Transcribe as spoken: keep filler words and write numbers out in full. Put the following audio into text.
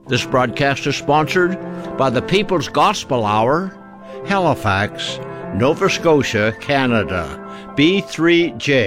This broadcast is sponsored by the People's Gospel Hour, Halifax, Nova Scotia, Canada, B three J.